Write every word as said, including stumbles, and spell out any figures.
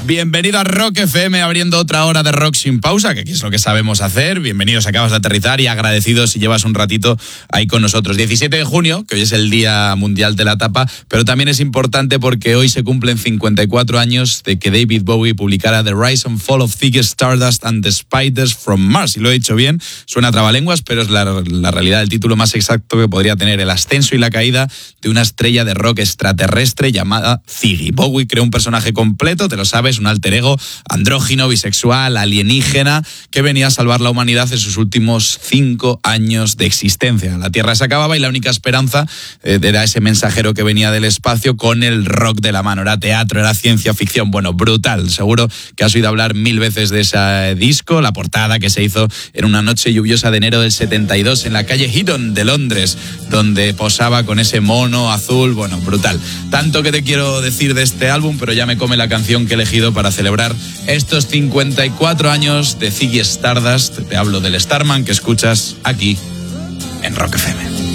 Bienvenido a Rock F M, abriendo otra hora de rock sin pausa, que aquí es lo que sabemos hacer. Bienvenidos, acabas de aterrizar y agradecidos si llevas un ratito ahí con nosotros. diecisiete de junio, que hoy es el Día Mundial de la Tapa, pero también es importante porque hoy se cumplen cincuenta y cuatro años de que David Bowie publicara The Rise and Fall of Ziggy Stardust and the Spiders from Mars. Y lo he dicho bien, suena a trabalenguas, pero es la, la realidad, el título más exacto que podría tener: el ascenso y la caída de una estrella de rock extraterrestre llamada Ziggy. Bowie creó un personaje completo, te lo sabes, un alter ego, andrógino, bisexual, alienígena, que venía a salvar la humanidad en sus últimos cinco años de existencia. La Tierra se acababa y la única esperanza eh, era ese mensajero que venía del espacio con el rock de la mano. Era teatro, era ciencia ficción, bueno, brutal. Seguro que has oído hablar mil veces de ese disco, la portada que se hizo en una noche lluviosa de enero del setenta y dos en la calle Heaton de Londres, donde posaba con ese mono azul, bueno, brutal. Tanto que te quiero decir de este álbum, pero ya me come la canción que he elegido para celebrar estos cincuenta y cuatro años de Ziggy Stardust. Te hablo del Starman que escuchas aquí en Rock F M.